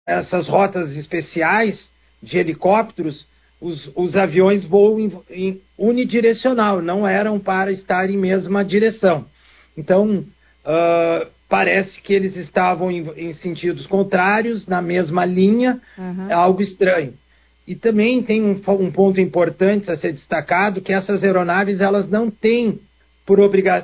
essas rotas especiais de helicópteros, os aviões voam em unidirecional, não eram para estar em mesma direção. Então, parece que eles estavam em sentidos contrários, na mesma linha, é algo estranho. E também tem um ponto importante a ser destacado, que essas aeronaves elas não têm, por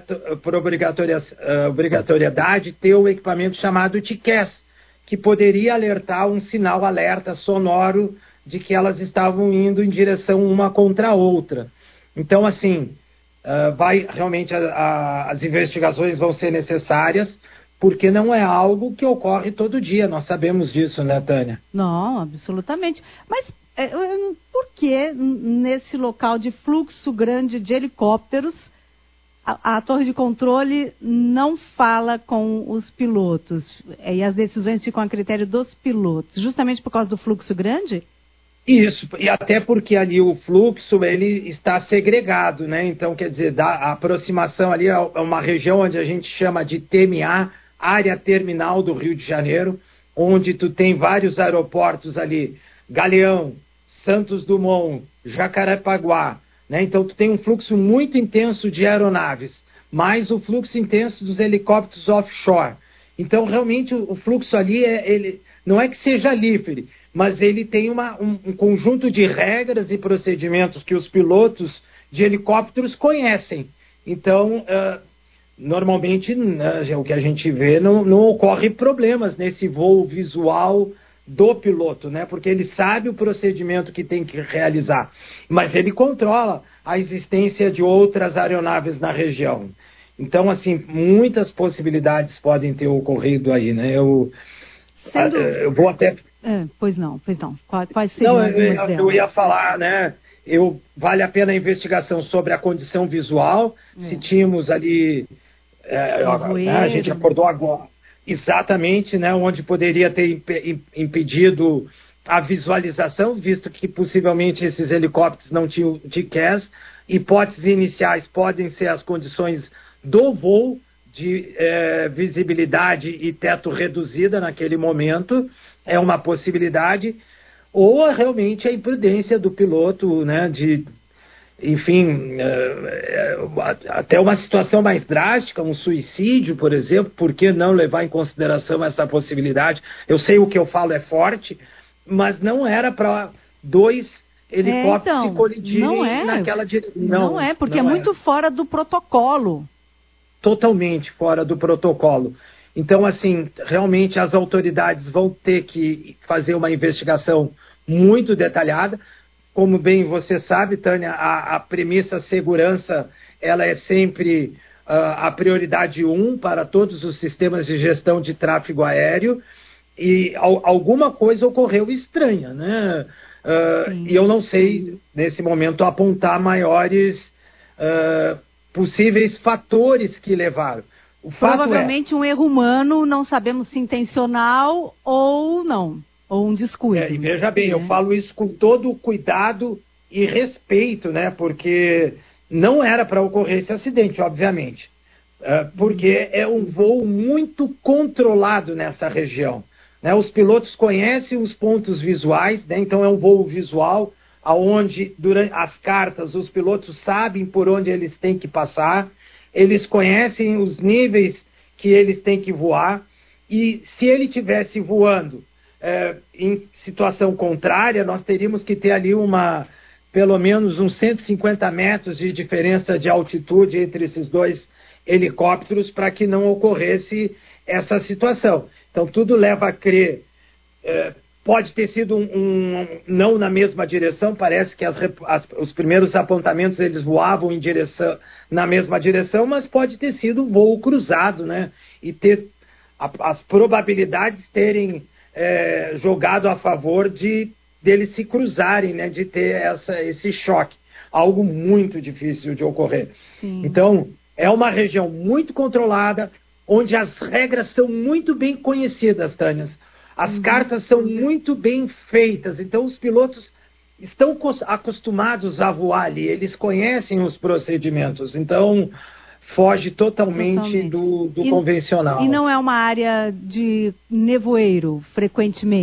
obrigatoriedade, ter o equipamento chamado TCAS, que poderia alertar um sinal alerta sonoro de que elas estavam indo em direção uma contra a outra. Então, assim, realmente as investigações vão ser necessárias, porque não é algo que ocorre todo dia, nós sabemos disso, né, Tânia? Não, absolutamente. Mas por que nesse local de fluxo grande de helicópteros, a torre de controle não fala com os pilotos e as decisões ficam a critério dos pilotos, justamente por causa do fluxo grande? Isso, e até porque ali o fluxo ele está segregado, né? Então, quer dizer, a aproximação ali é uma região onde a gente chama de TMA, Área Terminal do Rio de Janeiro, onde tu tem vários aeroportos ali, Galeão, Santos Dumont, Jacarepaguá, né? Então tu tem um fluxo muito intenso de aeronaves, mais o fluxo intenso dos helicópteros offshore. Então realmente o fluxo ali, ele não é que seja livre, mas ele tem um conjunto de regras e procedimentos que os pilotos de helicópteros conhecem. Então, normalmente, o que a gente vê, não ocorre problemas nesse voo visual do piloto, né? Porque ele sabe o procedimento que tem que realizar, mas ele controla a existência de outras aeronaves na região. Então, assim, muitas possibilidades podem ter ocorrido aí, né? Eu vou até... Pois não. Quais seriam algumas delas? Eu ia falar, né? Vale a pena a investigação sobre a condição visual, se tínhamos ali... a gente acordou agora. Exatamente, né? Onde poderia ter impedido a visualização, visto que possivelmente esses helicópteros não tinham TCAS. Hipóteses iniciais podem ser as condições do voo, de visibilidade e teto reduzida naquele momento, é uma possibilidade, ou realmente a imprudência do piloto, né, enfim, até uma situação mais drástica, um suicídio, por exemplo, por que não levar em consideração essa possibilidade? Eu sei o que eu falo é forte, mas não era para dois helicópteros se colidirem naquela direção. Não é, porque é muito fora do protocolo. Totalmente fora do protocolo. Então, assim, realmente as autoridades vão ter que fazer uma investigação muito detalhada. Como bem você sabe, Tânia, a premissa segurança, ela é sempre a prioridade 1 para todos os sistemas de gestão de tráfego aéreo, e alguma coisa ocorreu estranha, né? E eu não sei, nesse momento, apontar maiores possíveis fatores que levaram. Provavelmente um erro humano, não sabemos se intencional ou não. Ou um descuido. E veja bem, eu falo isso com todo cuidado e respeito, né? Porque não era para ocorrer esse acidente, obviamente. Porque é um voo muito controlado nessa região, né? Os pilotos conhecem os pontos visuais, né? Então é um voo visual, onde durante as cartas os pilotos sabem por onde eles têm que passar, eles conhecem os níveis que eles têm que voar, e se ele estivesse voando em situação contrária, nós teríamos que ter ali pelo menos uns 150 metros de diferença de altitude entre esses dois helicópteros para que não ocorresse essa situação. Então, tudo leva a crer, pode ter sido não na mesma direção, parece que os primeiros apontamentos eles voavam na mesma direção, mas pode ter sido um voo cruzado, né? E ter as probabilidades terem jogado a favor deles se cruzarem, né, de ter esse choque, algo muito difícil de ocorrer. Sim. Então, é uma região muito controlada, onde as regras são muito bem conhecidas, Tânia. As cartas são muito bem feitas, então os pilotos estão acostumados a voar ali, eles conhecem os procedimentos, então foge totalmente do convencional. E não é uma área de nevoeiro, frequentemente?